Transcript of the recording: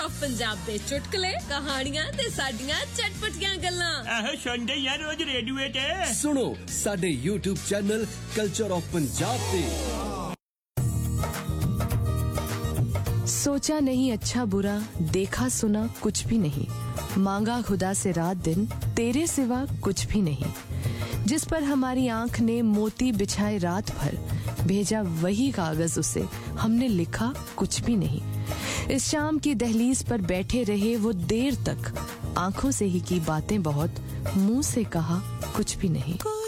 Of Punjab दे चुटकुले कहानियां ते साडियां चटपटियां गल्लां आहो सुनदे यार रोज रेडियो ते सुनो साडे YouTube channel culture of Punjab ते। सोचा नहीं अच्छा बुरा, देखा सुना कुछ भी नहीं, मांगा खुदा से रात दिन, तेरे सिवा कुछ भी नहीं। जिस पर हमारी आंख ने मोती बिछाए रात भर, भेजा वही कागज उसे, हमने लिखा कुछ भी नहीं। इस शाम की दहलीज पर बैठे रहे वो देर तक, आंखों से ही की बातें बहुत, मुंह से कहा कुछ भी नहीं।